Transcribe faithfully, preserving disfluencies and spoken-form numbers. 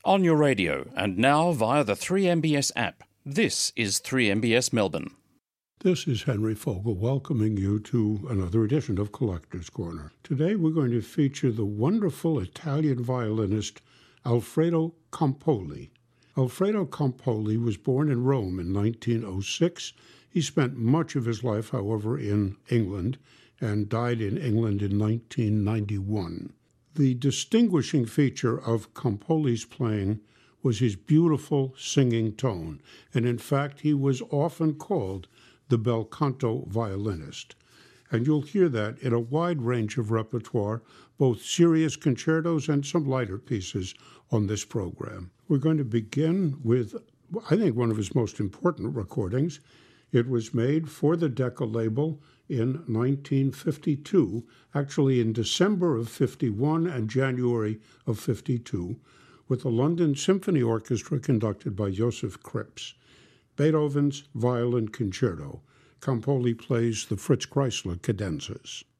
On your radio and now via the three M B S app. This is three M B S Melbourne. This is Henry Fogel welcoming you to another edition of Collector's Corner. Today we're going to feature the wonderful Italian violinist Alfredo Campoli. Alfredo Campoli was born in Rome in nineteen oh six. He spent much of his life, however, in England and died in England in nineteen ninety-one. The distinguishing feature of Campoli's playing was his beautiful singing tone, and in fact he was often called the bel canto violinist. And you'll hear that in a wide range of repertoire, both serious concertos and some lighter pieces on this program. We're going to begin with, I think, one of his most important recordings. It was made for the Decca label in nineteen fifty-two, actually in December of fifty-one and January of fifty-two, with the London Symphony Orchestra conducted by Joseph Krips. Beethoven's Violin Concerto. Campoli plays the Fritz Kreisler cadenzas.